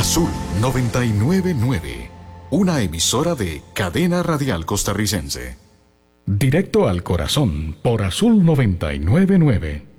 Azul 999, una emisora de Cadena Radial Costarricense. Directo al corazón por Azul 999.